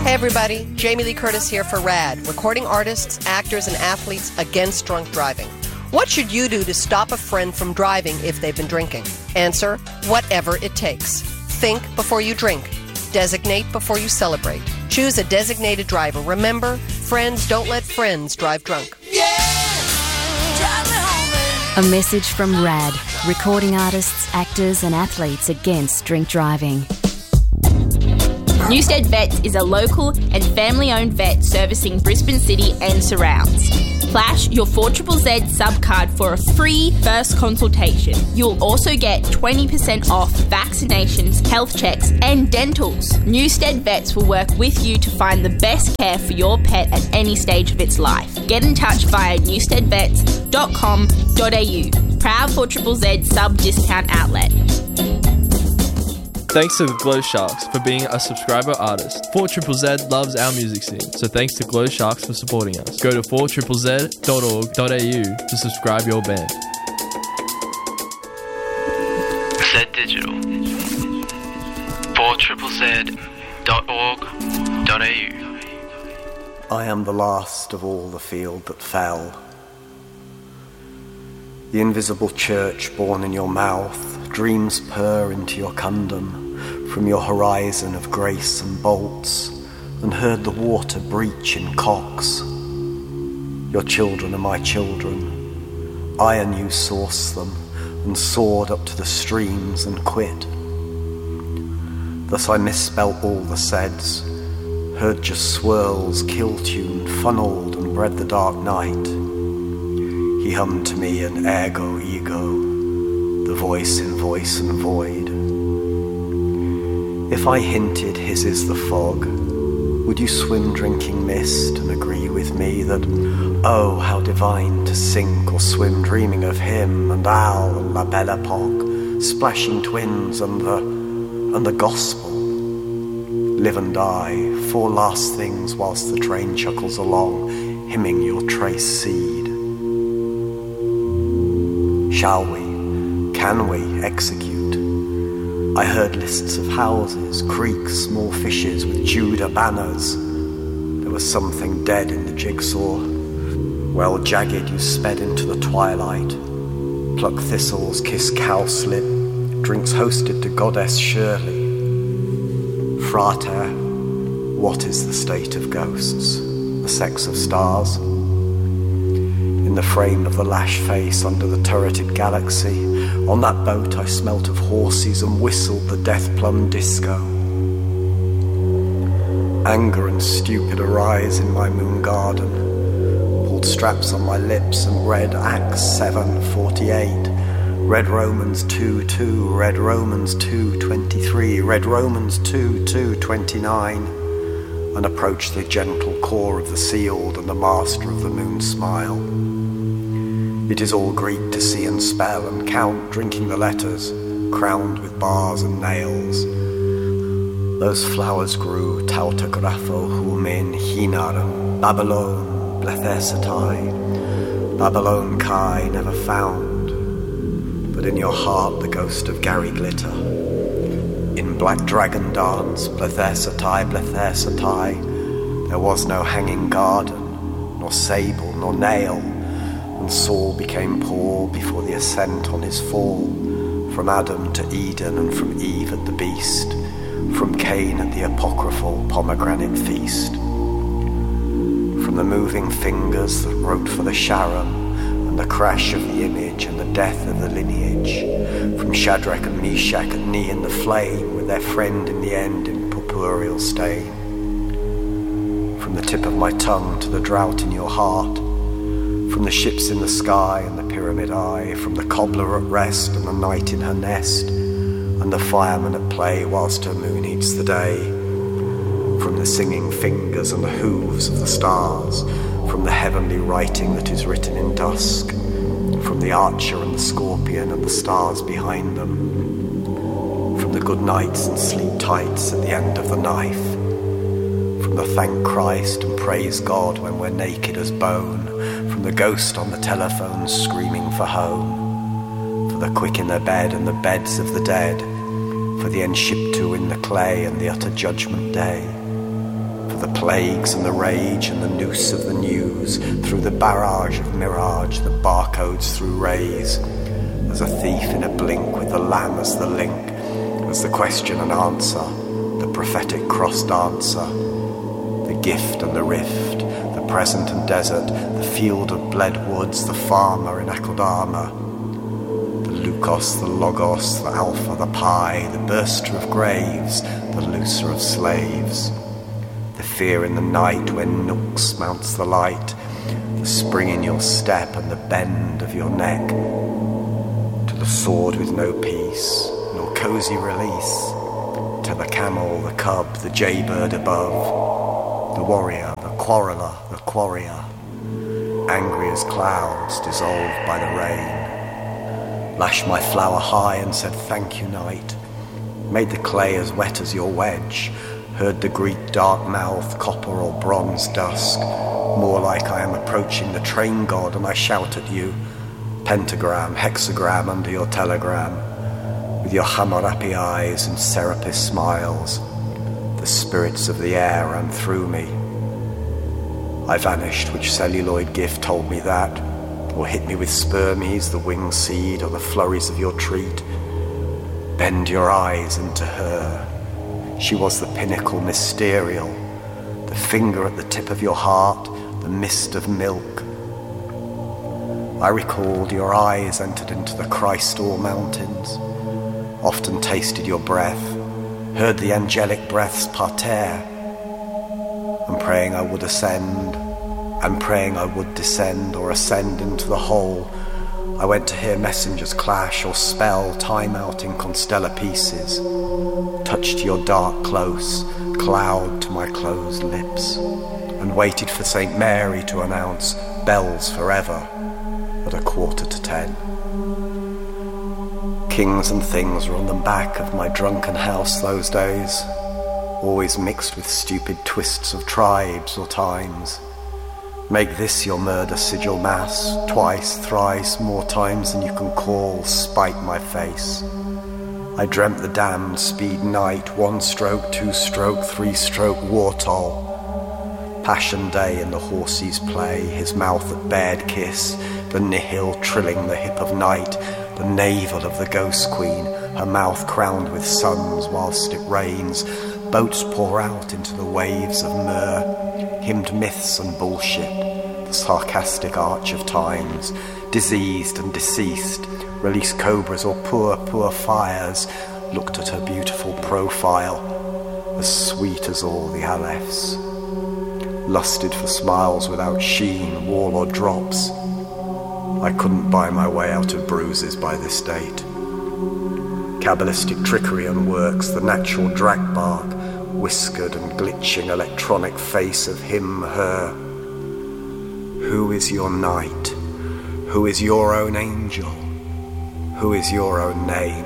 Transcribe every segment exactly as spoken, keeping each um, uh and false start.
Hey everybody, Jamie Lee Curtis here for RAD, recording artists, actors, and athletes against drunk driving. What should you do to stop a friend from driving if they've been drinking? Answer, whatever it takes. Think before you drink. Designate before you celebrate. Choose a designated driver. Remember, friends don't let friends drive drunk. Yeah! Drive me home, man. A message from RAD, recording artists, actors, and athletes against drink driving. Newstead Vets is a local and family-owned vet servicing Brisbane City and surrounds. Flash your four Z Z Z sub card for a free first consultation. You'll also get twenty percent off vaccinations, health checks and dentals. Newstead Vets will work with you to find the best care for your pet at any stage of its life. Get in touch via newstead vets dot com dot a u. Proud four Z Z Z sub discount outlet. Thanks to the Glow Sharks for being a subscriber artist. four Z Z Z loves our music scene, so thanks to Glow Sharks for supporting us. Go to four Z Z Z dot org dot a u to subscribe your band. Z Digital. four Z Z Z dot org dot a u. I am the last of all the field that fell. The invisible church born in your mouth, dreams purr into your cundum from your horizon of grace and bolts, and heard the water breach in cocks. Your children are my children. I and you source them, and soared up to the streams and quit. Thus I misspelt all the seds, heard just swirls, kill-tuned, funneled, and bred the dark night. He hummed to me an ergo ego, the voice in voice and void. If I hinted his is the fog, would you swim drinking mist and agree with me that, oh, how divine to sink or swim dreaming of him and Al and La Belle Epoque, splashing twins and the, and the gospel. Live and die, four last things whilst the train chuckles along, hymning your trace seed. Shall we? Can we execute? I heard lists of houses, creeks, small fishes with Judah banners. There was something dead in the jigsaw. Well jagged you sped into the twilight. Pluck thistles, kiss cowslip, drinks hosted to Goddess Shirley. Frater, what is the state of ghosts? The sex of stars? In the frame of the lash face under the turreted galaxy, on that boat I smelt of horses and whistled the death plum disco. Anger and stupid arise in my moon garden, pulled straps on my lips and read Acts seven forty-eight, read Romans two two, read Romans two twenty-three, read Romans two two twenty-nine, and approached the gentle core of the sealed and the master of the moon smile. It is all Greek to see and spell and count, drinking the letters, crowned with bars and nails. Those flowers grew, Tautagrapho, Humin, Hinarum, Babylon, Blethesatai, Babylon Kai never found, but in your heart the ghost of Gary Glitter. In Black Dragon Dance, Blethesatai, Blethesatai, there was no hanging garden, nor sable, nor nail, and Saul became Paul before the ascent on his fall, from Adam to Eden and from Eve at the beast, from Cain at the apocryphal pomegranate feast. From the moving fingers that wrote for the Sharon, and the crash of the image and the death of the lineage, from Shadrach and Meshach at knee in the flame with their friend in the end in purpureal stain. From the tip of my tongue to the drought in your heart, from the ships in the sky and the pyramid eye, from the cobbler at rest and the night in her nest, and the fireman at play whilst her moon eats the day, from the singing fingers and the hooves of the stars, from the heavenly writing that is written in dusk, from the archer and the scorpion and the stars behind them, from the good nights and sleep tights at the end of the knife, from the thank Christ and praise God when we're naked as bone, from the ghost on the telephone screaming for home, for the quick in their bed and the beds of the dead, for the Enshiptu in the clay and the utter judgment day, for the plagues and the rage and the noose of the news, through the barrage of mirage, the barcodes through rays, as a thief in a blink with the lamb as the link, as the question and answer, the prophetic cross dancer, the gift and the rift, the present and desert, the field of bled woods, the farmer in Akeldama, the Lukos, the Logos, the Alpha, the Pi, the burster of graves, the looser of slaves, the fear in the night when Nooks mounts the light, the spring in your step and the bend of your neck, to the sword with no peace, nor cosy release, to the camel, the cub, the jaybird above, the warrior, the quarreller, the quarrier, angry as clouds dissolved by the rain, lashed my flower high and said thank you night, made the clay as wet as your wedge, heard the Greek dark mouth, copper or bronze dusk, more like I am approaching the train god, and I shout at you, pentagram, hexagram under your telegram, with your Hammurapi eyes and Serapis smiles, the spirits of the air ran through me. I vanished, which celluloid gift told me that, or hit me with spermies, the winged seed, or the flurries of your treat. Bend your eyes into her. She was the pinnacle mysterial, the finger at the tip of your heart, the mist of milk. I recalled your eyes entered into the Christ-all mountains, often tasted your breath, heard the angelic breaths parterre, and praying I would ascend, and praying I would descend or ascend into the whole, I went to hear messengers clash or spell time out in constellar pieces, touched your dark close, cloud to my closed lips, and waited for Saint Mary to announce bells forever at a quarter to ten. Kings and things were on the back of my drunken house those days, always mixed with stupid twists of tribes or times. Make this your murder sigil mass, twice, thrice, more times than you can call, spite my face. I dreamt the damned speed night, one stroke, two stroke, three stroke, war toll. Passion day in the horse's play, his mouth at bared kiss, the nihil trilling the hip of night, the navel of the ghost queen, her mouth crowned with suns whilst it rains, boats pour out into the waves of myrrh, hymned myths and bullshit, the sarcastic arch of times, diseased and deceased, release cobras or poor, poor fires, looked at her beautiful profile, as sweet as all the Alephs, lusted for smiles without sheen, wall or drops. I couldn't buy my way out of bruises by this date. Kabbalistic trickery unworks the natural drag bark, whiskered and glitching electronic face of him, her. Who is your knight? Who is your own angel? Who is your own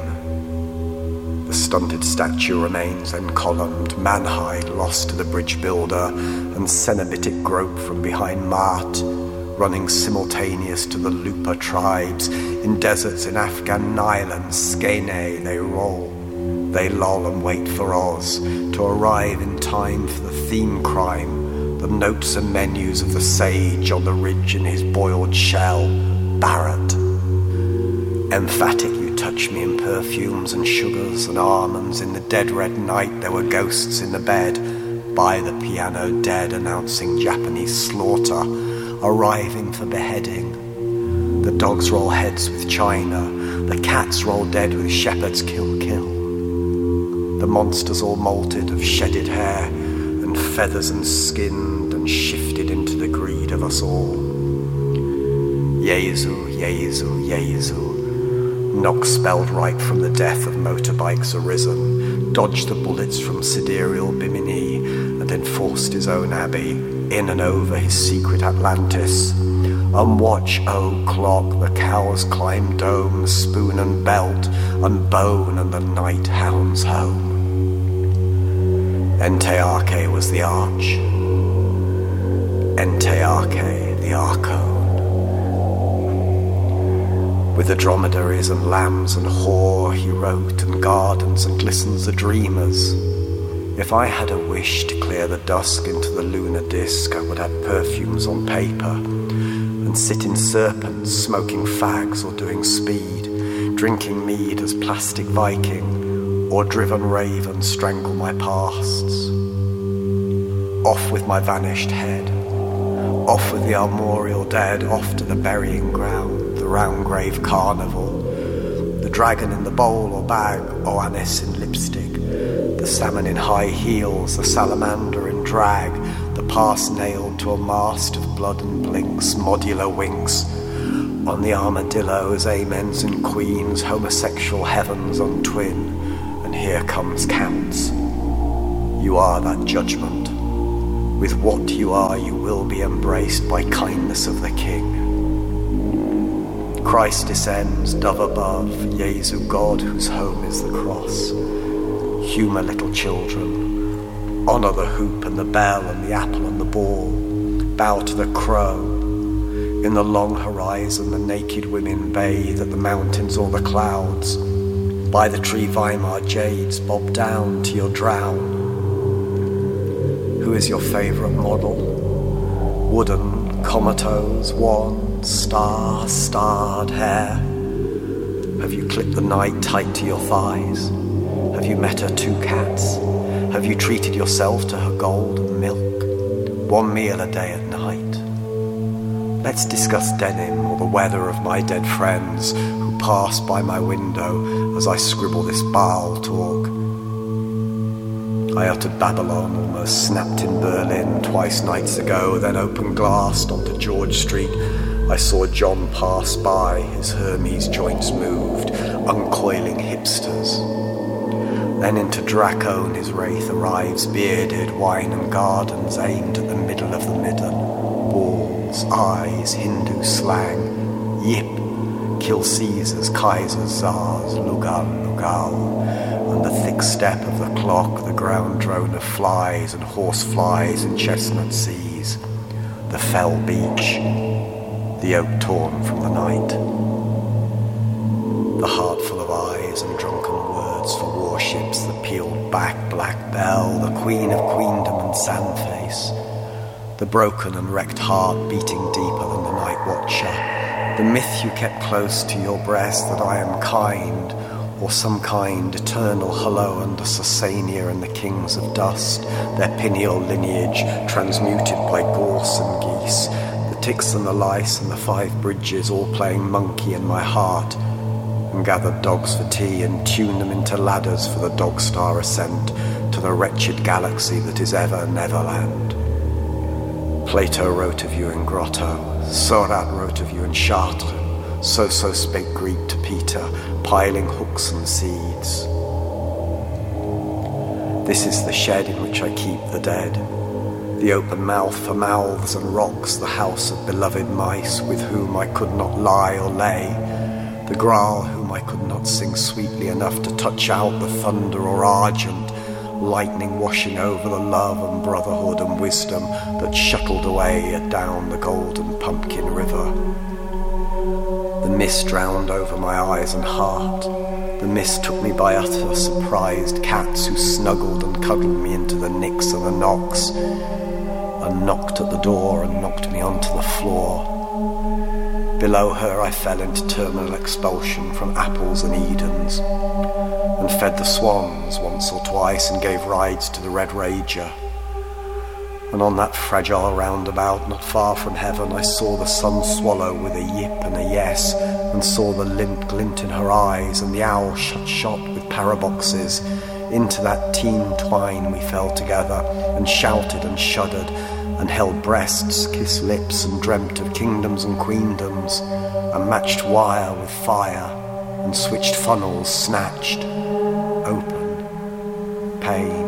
name? The stunted statue remains encolumned, man-hide lost to the bridge builder, and Cenobitic grope from behind Mart, running simultaneous to the Lupa tribes. In deserts in Afghan Nyland, Skene they roll. They loll and wait for Oz to arrive in time for the theme crime, the notes and menus of the sage on the ridge in his boiled shell, Barrett. Emphatic you touch me in perfumes and sugars and almonds. In the dead red night there were ghosts in the bed, by the piano dead announcing Japanese slaughter, arriving for beheading. The dogs roll heads with china, the cats roll dead with shepherd's kill kill. The monsters all molted of shedded hair and feathers and skinned and shifted into the greed of us all. Jesu, Jesu, Jesu. Knock spelled right from the death of motorbikes arisen, dodged the bullets from sidereal Bimini, and enforced his own abbey, in and over his secret Atlantis. Unwatch, O clock, the cows climb domes, spoon and belt, and bone, and the night hounds home. Entearche was the arch, Entearche the archone. With the dromedaries and lambs and whore he wrote, and gardens and glistens the dreamers. If I had a wish to clear the dusk into the lunar disk, I would have perfumes on paper and sit in serpents, smoking fags or doing speed, drinking mead as plastic Viking, or driven raven strangle my pasts. Off with my vanished head, off with the armorial dead, off to the burying ground, the round grave carnival, the dragon in the bowl or bag, Oannes in lipstick, the salmon in high heels, the salamander in drag, the past nailed to a mast of blood and blinks, modular winks. On the armadillos, amens and queens, homosexual heavens untwin, and here comes counts. You are that judgment. With what you are, you will be embraced by kindness of the King. Christ descends, dove above, Jesu God, whose home is the cross. Humour little children, honour the hoop and the bell and the apple and the ball, bow to the crow. In the long horizon the naked women bathe at the mountains or the clouds. By the tree Weimar jades bob down to your drown. Who is your favourite model? Wooden, comatose, wand, star, starred hair. Have you clipped the night tight to your thighs? Have you met her two cats? Have you treated yourself to her gold and milk? One meal a day at night. Let's discuss denim or the weather of my dead friends who pass by my window as I scribble this Baal talk. I uttered Babylon, almost snapped in Berlin twice nights ago, then open-glassed onto George Street. I saw John pass by, his Hermes joints moved, uncoiling hipsters. Then into Dracone his wraith arrives, bearded, wine and gardens aimed at the middle of the midden. Balls, eyes, Hindu slang, yip, kill Caesars, Kaisers, Tsars, Lugal, Lugal. And the thick step of the clock, the ground drone of flies and horse flies and chestnut seas. The fell beach, the oak torn from the night. The heart full of eyes and drunken words for warships, the peeled back black bell, the queen of queendom and sandface. The broken and wrecked heart beating deeper than the night watcher. The myth you kept close to your breast that I am kind, or some kind eternal hello under Sasania and the kings of dust, their pineal lineage transmuted by gorse and geese, the ticks and the lice and the five bridges all playing monkey in my heart, and gathered dogs for tea and tuned them into ladders for the dog star ascent to the wretched galaxy that is ever Neverland. Plato wrote of you in Grotto, Seurat wrote of you in Chartres, So-so spake Greek to Peter, piling hooks and seeds. This is the shed in which I keep the dead, the open mouth for mouths and rocks, the house of beloved mice with whom I could not lie or lay, the Graal whom I could not sing sweetly enough to touch out the thunder or argent, lightning washing over the love and brotherhood and wisdom that shuttled away down the golden pumpkin river. The mist drowned over my eyes and heart. The mist took me by utter surprised cats who snuggled and cuddled me into the nicks and the knocks, and knocked at the door and knocked me onto the floor. Below her I fell into terminal expulsion from apples and Edens, and fed the swans once or twice and gave rides to the Red Rager. And on that fragile roundabout not far from heaven I saw the sun swallow with a yip and a yes, and saw the lint glint in her eyes and the owl shut shot with paraboxes. Into that teen twine we fell together, and shouted and shuddered, and held breasts, kissed lips, and dreamt of kingdoms and queendoms, and matched wire with fire, and switched funnels snatched, open, pain.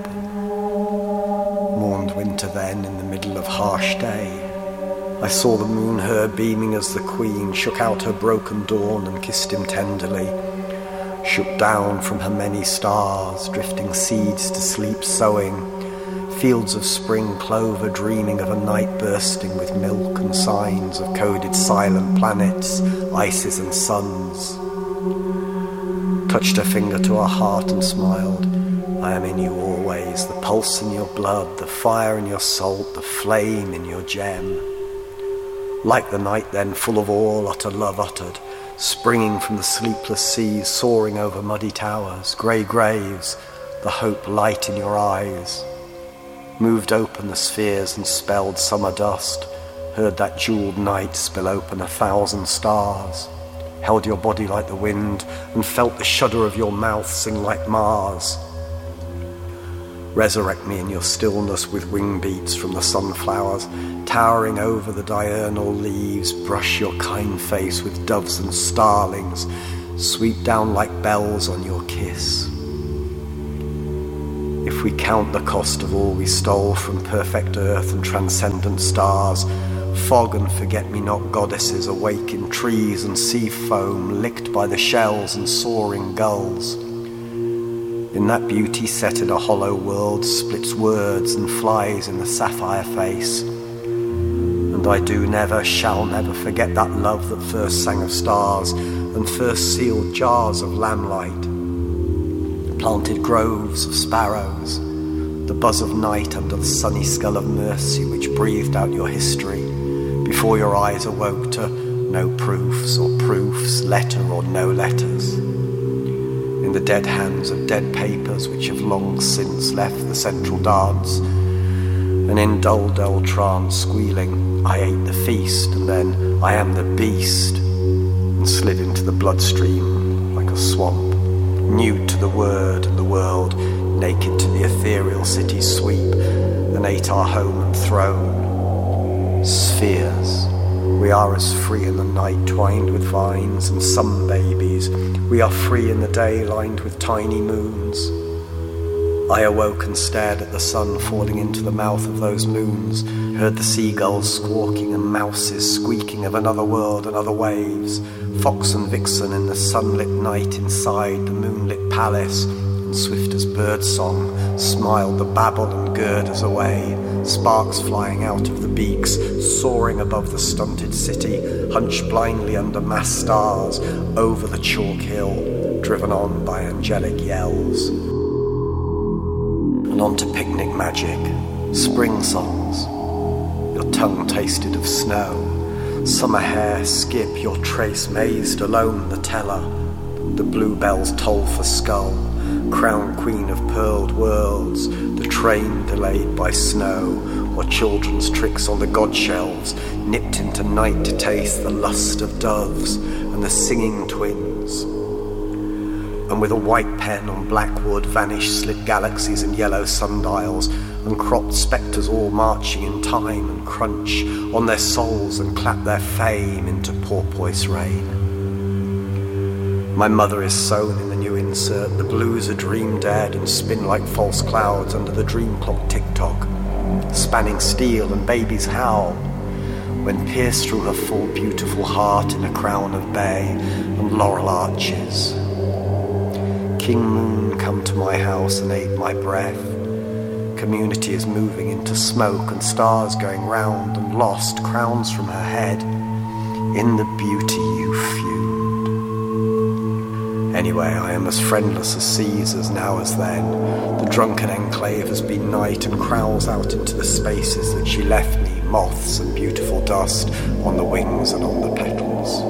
Winter then, in the middle of harsh day, I saw the moon her beaming as the queen shook out her broken dawn and kissed him tenderly, shook down from her many stars, drifting seeds to sleep sowing, fields of spring clover dreaming of a night bursting with milk and signs of coded silent planets, ices and suns. Touched her finger to her heart and smiled. I am in you always, the pulse in your blood, the fire in your salt, the flame in your gem. Like the night then, full of all utter love uttered, springing from the sleepless seas, soaring over muddy towers, grey graves, the hope light in your eyes. Moved open the spheres and spelled summer dust, heard that jewelled night spill open a thousand stars, held your body like the wind and felt the shudder of your mouth sing like Mars. Resurrect me in your stillness with wing beats from the sunflowers, towering over the diurnal leaves, brush your kind face with doves and starlings, sweep down like bells on your kiss. If we count the cost of all we stole from perfect earth and transcendent stars, fog and forget-me-not goddesses awake in trees and sea foam licked by the shells and soaring gulls. In that beauty set in a hollow world splits words and flies in the sapphire face. And I do never, shall never forget that love that first sang of stars and first sealed jars of lamplight, planted groves of sparrows, the buzz of night under the sunny skull of mercy which breathed out your history before your eyes awoke to no proofs or proofs, letter or no letters. In the dead hands of dead papers which have long since left the central dance, and in dull, dull trance squealing, I ate the feast, and then I am the beast, and slid into the bloodstream like a swamp, nude to the word and the world, naked to the ethereal city's sweep, and ate our home and throne. Spheres. We are as free in the night twined with vines and sun babies. We are free in the day lined with tiny moons. I awoke and stared at the sun falling into the mouth of those moons, heard the seagulls squawking and mouses squeaking of another world and other waves, fox and vixen in the sunlit night inside the moonlit palace, and swift as birdsong smiled the babble and girders away, sparks flying out of the beaks, soaring above the stunted city, hunched blindly under massed stars, over the chalk hill, driven on by angelic yells. And on to picnic magic, spring songs, your tongue tasted of snow, summer hair skip, your trace mazed alone the teller, the bluebells toll for skull, crown queen of pearled worlds, the train delayed by snow, or children's tricks on the god shelves, nipped into night to taste the lust of doves and the singing twins. And with a white pen on black wood vanish slit galaxies and yellow sundials, and cropped spectres all marching in time and crunch on their souls and clap their fame into porpoise rain. My mother is sewn in the new insert, the blues are dream dead and spin like false clouds under the dream clock tick-tock, spanning steel and babies howl, when pierced through her full beautiful heart in a crown of bay and laurel arches. King Moon, come to my house and aid my breath. Community is moving into smoke and stars going round and lost, crowns from her head, in the beauty you fumed. Anyway, I am as friendless as Caesar's now as then. The drunken enclave has been night and crowds out into the spaces that she left me, moths and beautiful dust on the wings and on the petals.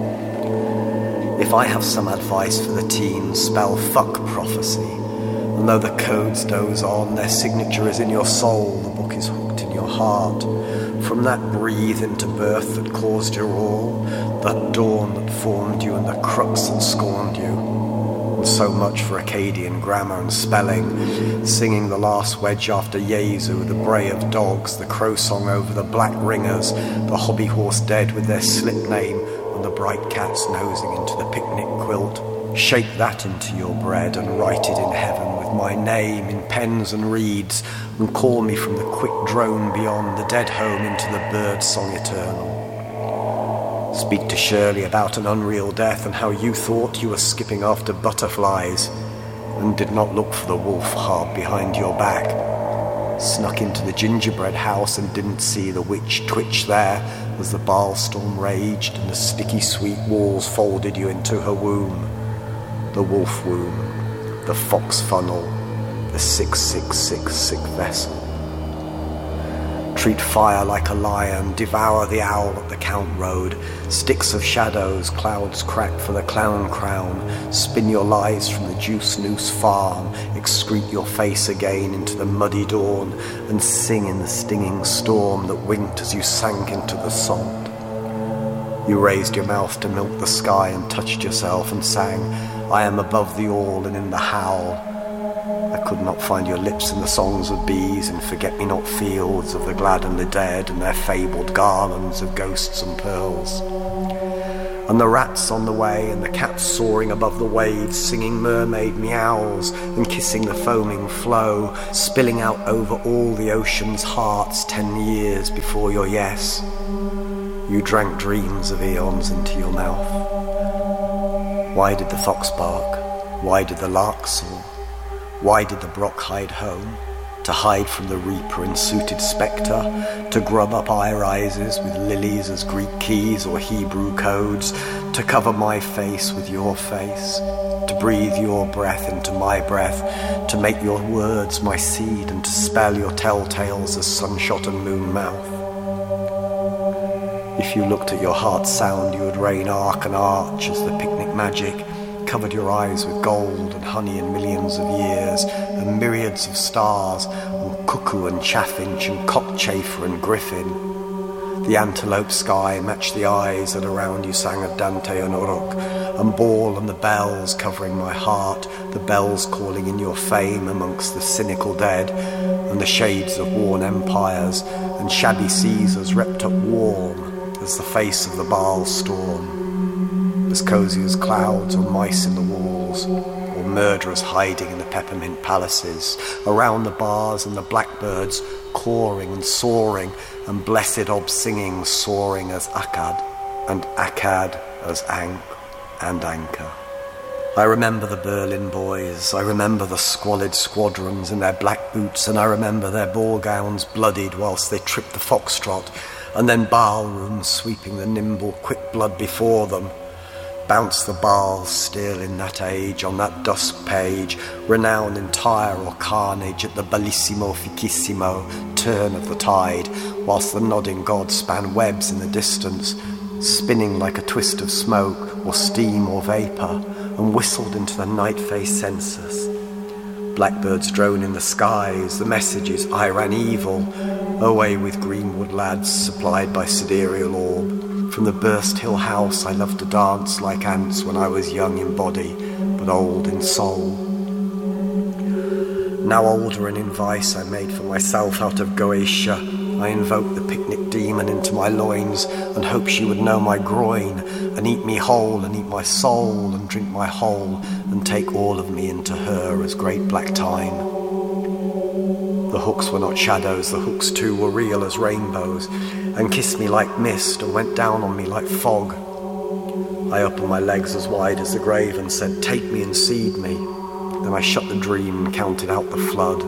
If I have some advice for the teens, spell fuck prophecy. And though the codes doze on, their signature is in your soul, the book is hooked in your heart. From that breathe into birth that caused your all, that dawn that formed you and the crux that scorned you. And so much for Akkadian grammar and spelling, singing the last wedge after Jesu, the bray of dogs, the crow song over the black ringers, the hobby horse dead with their slip name, and the bright cats nosing into the picnic quilt. Shake that into your bread and write it in heaven with my name in pens and reeds, and call me from the quick drone beyond the dead home into the bird song eternal. Speak to Shirley about an unreal death and how you thought you were skipping after butterflies and did not look for the wolf hard behind your back. Snuck into the gingerbread house and didn't see the witch twitch there as the bile storm raged and the sticky sweet walls folded you into her womb. The wolf womb, the fox funnel, the six six six sick vessel. Treat fire like a lion, devour the owl at the Count Road. Sticks of shadows, clouds crack for the clown crown. Spin your lies from the juice noose farm. Excrete your face again into the muddy dawn, and sing in the stinging storm that winked as you sank into the salt. You raised your mouth to milk the sky and touched yourself and sang, I am above the all and in the howl. I could not find your lips in the songs of bees and forget-me-not fields of the glad and the dead and their fabled garlands of ghosts and pearls. And the rats on the way and the cats soaring above the waves, singing mermaid meows and kissing the foaming flow, spilling out over all the ocean's hearts ten years before your yes. You drank dreams of eons into your mouth. Why did the fox bark? Why did the lark soar? Why did the brock hide home? To hide from the reaper in suited spectre, to grub up eye-rises with lilies as Greek keys or Hebrew codes, to cover my face with your face, to breathe your breath into my breath, to make your words my seed and to spell your telltales as sunshot and moon mouth. If you looked at your heart's sound, you would rain arc and arch as the picnic magic covered your eyes with gold and honey and millions of years and myriads of stars and cuckoo and chaffinch and cockchafer and griffin. The antelope sky matched the eyes that around you sang of Dante and Uruk, and Baal and the bells covering my heart, the bells calling in your fame amongst the cynical dead, and the shades of worn empires, and shabby Caesars wrapped up warm as the face of the Baal storm. As cosy as clouds or mice in the walls, or murderers hiding in the peppermint palaces, around the bars and the blackbirds cawing and soaring, and blessed ob singing soaring as Akkad, and Akkad as Ankh and Anchor. I remember the Berlin boys, I remember the squalid squadrons in their black boots, and I remember their ball gowns bloodied whilst they tripped the foxtrot, and then ballrooms sweeping the nimble quick blood before them. Bounce the Baals still in that age, on that dusk page, renown entire or carnage at the bellissimo ficissimo turn of the tide, whilst the nodding gods span webs in the distance, spinning like a twist of smoke or steam or vapour, and whistled into the night-faced census. Blackbirds drone in the skies, the message is I ran evil, away with Greenwood lads supplied by sidereal orb. From the Burst Hill house I loved to dance like ants when I was young in body, but old in soul. Now older and in vice I made for myself out of Goetia. I invoked the picnic demon into my loins, and hoped she would know my groin, and eat me whole, and eat my soul, and drink my whole, and take all of me into her as great black time. The hooks were not shadows, the hooks too were real as rainbows, and kissed me like mist, and went down on me like fog. I opened my legs as wide as the grave and said, take me and seed me. Then I shut the dream and counted out the flood.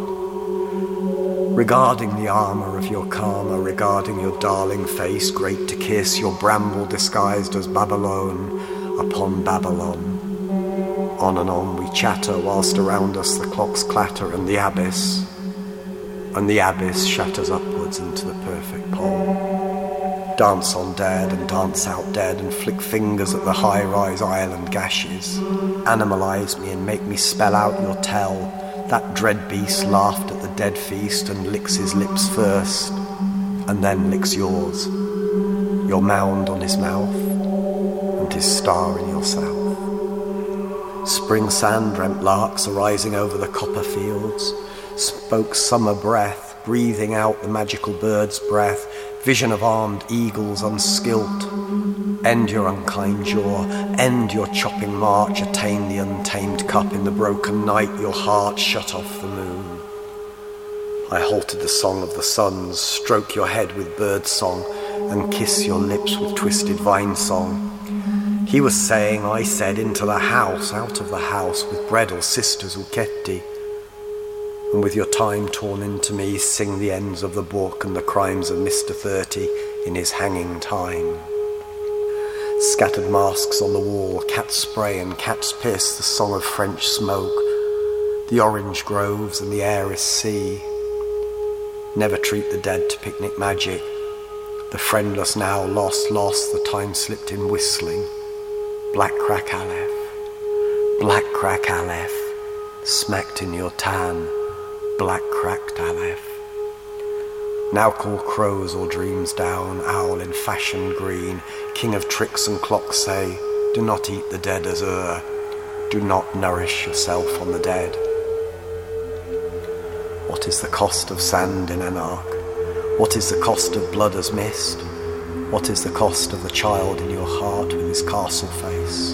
Regarding the armour of your karma, regarding your darling face, great to kiss, your bramble disguised as Babylon upon Babylon. On and on we chatter, whilst around us the clocks clatter, and the abyss, and the abyss shatters upwards into the perfect pole. Dance on dead and dance out dead, and flick fingers at the high-rise island gashes. Animalize me and make me spell out your tell. That dread beast laughed at the dead feast and licks his lips first, and then licks yours, your mound on his mouth, and his star in your south. Spring sand dreamt larks arising over the copper fields, spoke summer breath, breathing out the magical bird's breath, vision of armed eagles unskilt. End your unkind jaw, end your chopping march, attain the untamed cup in the broken night, your heart shut off the moon. I halted the song of the suns, stroke your head with bird song, and kiss your lips with twisted vine song. He was saying, I said, into the house, out of the house, with bread or sisters uketti. And with your time torn into me, sing the ends of the book and the crimes of Mister thirty in his hanging time. Scattered masks on the wall, cat spray and cat's piss, the song of French smoke, The orange groves and the air is sea. Never treat the dead to picnic magic. The friendless now lost, lost, the time slipped in whistling. Black crack Aleph, black crack Aleph, smacked in your tan, black cracked Aleph. Now call crows or dreams down, owl in fashion green, king of tricks and clocks say, do not eat the dead as Ur, do not nourish yourself on the dead. What is the cost of sand in Anarch? What is the cost of blood as mist? What is the cost of the child in your heart with his castle face?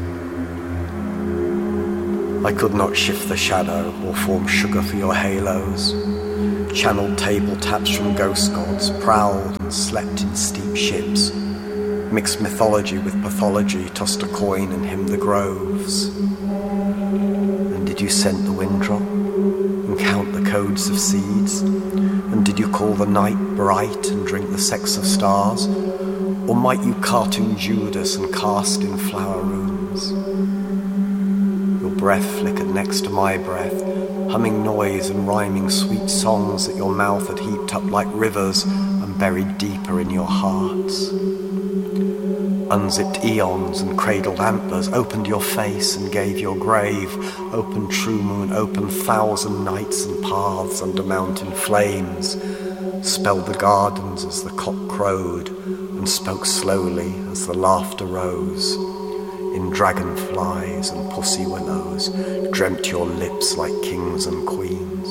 I could not shift the shadow or form sugar for your halos. Channeled table taps from ghost gods, prowled and slept in steep ships. Mixed mythology with pathology, tossed a coin and hymned the groves. And did you scent the wind drop and count the codes of seeds? And did you call the night bright and drink the sex of stars? Or might you cartoon Judas and cast in flower rooms? Your breath flickered next to my breath, humming noise and rhyming sweet songs that your mouth had heaped up like rivers and buried deeper in your hearts. Unzipped eons and cradled antlers opened your face and gave your grave. Open true moon, open thousand nights and paths under mountain flames. Spelled the gardens as the cock crowed and spoke slowly as the laughter rose. In dragonflies and pussy willows dreamt your lips like kings and queens.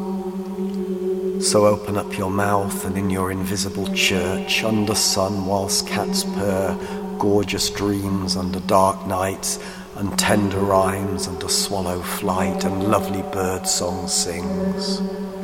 So open up your mouth and in your invisible church, under sun whilst cats purr, gorgeous dreams under dark nights, and tender rhymes under swallow flight, and lovely bird song sings.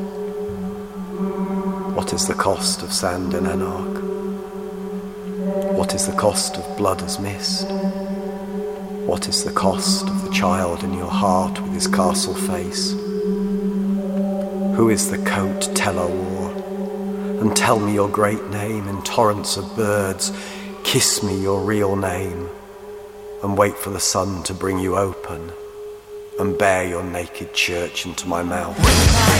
What is the cost of sand in Anarch? What is the cost of blood as mist? What is the cost of the child in your heart with his castle face? Who is the coat teller war? And tell me your great name in torrents of birds. Kiss me your real name, and wait for the sun to bring you open, and bear your naked church into my mouth.